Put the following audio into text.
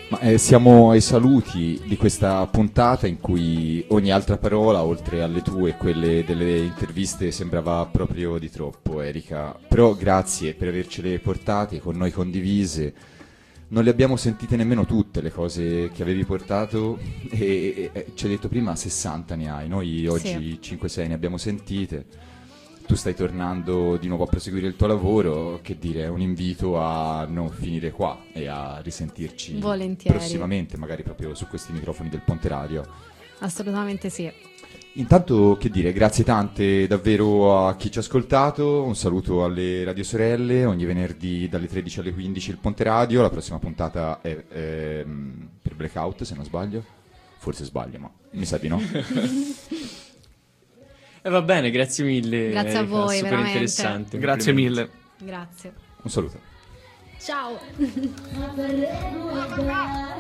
Ma siamo ai saluti di questa puntata in cui ogni altra parola, oltre alle tue e quelle delle interviste, sembrava proprio di troppo, Erika. Però grazie per avercele portate, con noi condivise. Non le abbiamo sentite nemmeno tutte le cose che avevi portato e ci hai detto prima 60 ne hai, noi oggi Sì. 5-6 ne abbiamo sentite. Tu stai tornando di nuovo a proseguire il tuo lavoro, che dire, è un invito a non finire qua e a risentirci Volentieri. prossimamente, magari proprio su questi microfoni del Ponte Radio. Assolutamente sì. Intanto, che dire, grazie tante davvero a chi ci ha ascoltato, un saluto alle radiosorelle, ogni venerdì dalle 13 alle 15 il Ponte Radio, la prossima puntata è per Blackout, se non sbaglio, forse sbaglio, ma mi sa di no. E va bene, grazie mille. Grazie a Erika, voi, super veramente. interessante. Grazie complimenti. mille. Grazie. Un saluto. Ciao.